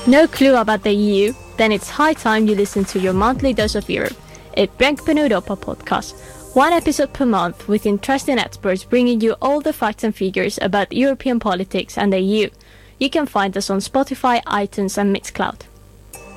No clue about the EU? Then it's high time you listen to your monthly dose of Europe, a Brännpunkt podcast. One episode per month with interesting experts bringing you all the facts and figures about European politics and the EU. You can find us on Spotify, iTunes and Mixcloud.